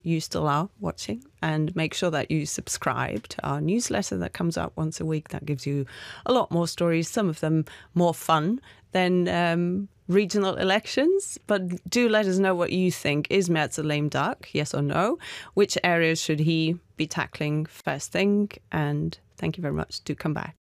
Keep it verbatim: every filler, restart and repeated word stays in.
you still are watching, and make sure that you subscribe to our newsletter that comes out once a week. That gives you a lot more stories, some of them more fun than um, regional elections. But do let us know what you think. Is Merz a lame duck, yes or no? Which areas should he be tackling first thing? And thank you very much. Do come back.